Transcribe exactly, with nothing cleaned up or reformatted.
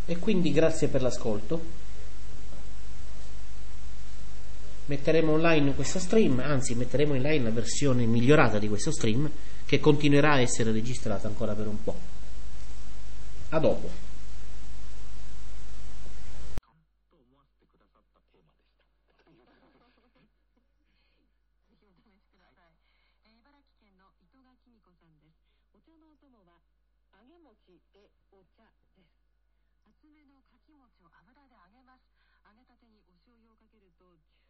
E quindi grazie per l'ascolto. Metteremo online questo stream, anzi metteremo online la versione migliorata di questo stream, che continuerà a essere registrata ancora per un po'. A dopo. 厚めのかき餅を油で揚げます。揚げたてにお醤油をかけると